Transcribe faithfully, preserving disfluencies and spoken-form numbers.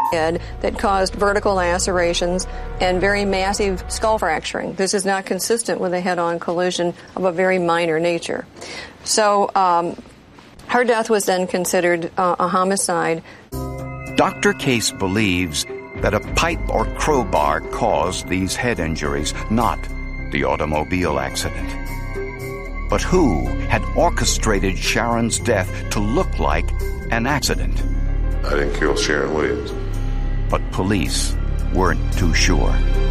head that caused vertical lacerations and very massive skull fracturing. This is not consistent with a head-on collision of a very minor nature. So um, her death was then considered uh, a homicide. Doctor Case believes that a pipe or crowbar caused these head injuries, not the automobile accident. But who had orchestrated Sharon's death to look like an accident? I didn't kill Sharon Williams. But police weren't too sure.